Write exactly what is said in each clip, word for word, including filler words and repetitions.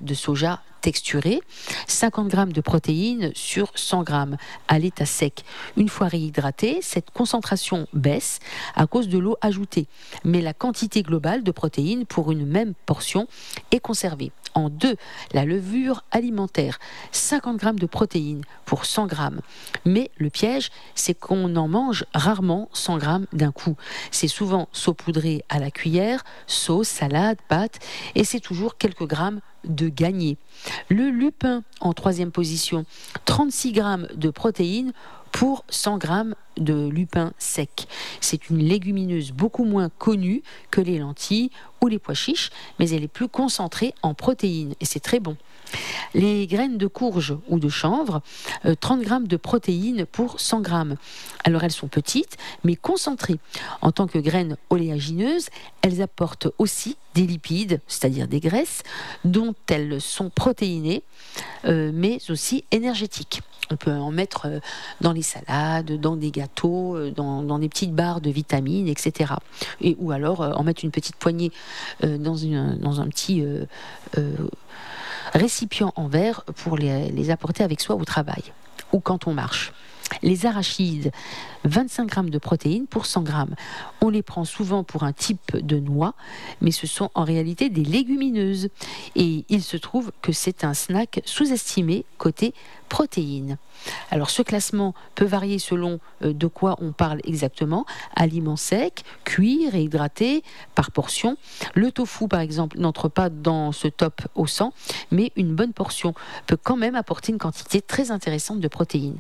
de soja texturé, cinquante grammes de protéines sur cent grammes à l'état sec. Une fois réhydraté, cette concentration baisse à cause de l'eau ajoutée, mais la quantité globale de protéines pour une même portion est conservée. En deux, la levure alimentaire, cinquante grammes de protéines pour cent grammes. Mais le piège, c'est qu'on en mange rarement cent grammes d'un coup. C'est souvent saupoudré à la cuillère, sauce, salade, pâtes, et c'est toujours quelques grammes de gagné. Le lupin en troisième position, trente-six grammes de protéines pour cent grammes de lupin sec. C'est une légumineuse beaucoup moins connue que les lentilles ou les pois chiches, mais elle est plus concentrée en protéines et c'est très bon. Les graines de courge ou de chanvre, euh, trente grammes de protéines pour cent grammes. Alors elles sont petites mais concentrées. En tant que graines oléagineuses, elles apportent aussi des lipides, c'est-à-dire des graisses, dont elles sont protéinées, euh, mais aussi énergétiques. On peut en mettre euh, dans les salades, dans des gâteaux, euh, dans, dans des petites barres de vitamines, et cetera. Et, ou alors euh, en mettre une petite poignée euh, dans, une, dans un petit euh, euh, récipient en verre pour les, les apporter avec soi au travail ou quand on marche. Les arachides, vingt-cinq grammes de protéines pour cent grammes. On les prend souvent pour un type de noix, mais ce sont en réalité des légumineuses. Et il se trouve que c'est un snack sous-estimé côté protéines. Alors ce classement peut varier selon euh, de quoi on parle exactement. Aliments secs, cuits, réhydratés, par portion. Le tofu, par exemple, n'entre pas dans ce top au cent, mais une bonne portion peut quand même apporter une quantité très intéressante de protéines.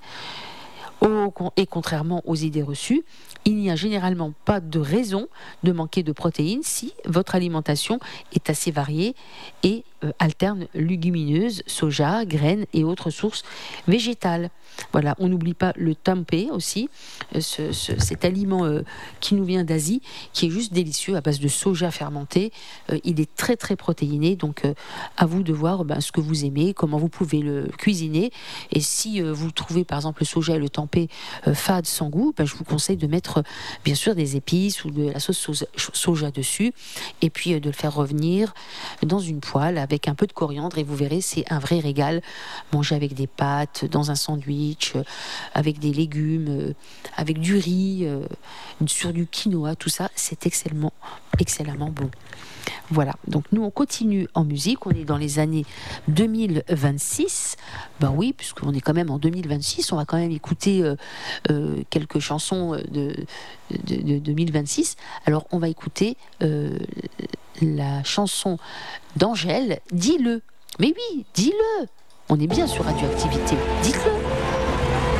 Et contrairement aux idées reçues, il n'y a généralement pas de raison de manquer de protéines si votre alimentation est assez variée et euh, alterne légumineuses, soja, graines et autres sources végétales. Voilà, on n'oublie pas le tempeh aussi, euh, ce, ce, cet aliment euh, qui nous vient d'Asie, qui est juste délicieux à base de soja fermenté. Euh, il est très très protéiné, donc euh, à vous de voir ben, ce que vous aimez, comment vous pouvez le cuisiner. Et si euh, vous trouvez par exemple le soja et le tempeh euh, fade sans goût, ben, je vous conseille de mettre euh, bien sûr des épices ou de la sauce soja, soja dessus, et puis euh, de le faire revenir dans une poêle avec un peu de coriandre, et vous verrez, c'est un vrai régal. Manger avec des pâtes, dans un sandwich, euh, avec des légumes, euh, avec du riz, euh, sur du quinoa, tout ça, c'est excellemment, excellemment bon. Voilà, donc nous on continue en musique, on est dans les années deux mille vingt-six, ben oui, puisqu'on est quand même en deux mille vingt-six, on va quand même écouter euh, euh, quelques chansons de, de, de deux mille vingt-six. Alors on va écouter euh, la chanson d'Angèle, Dis-le. Mais oui, dis-le. On est bien sur Radioactivité. Dis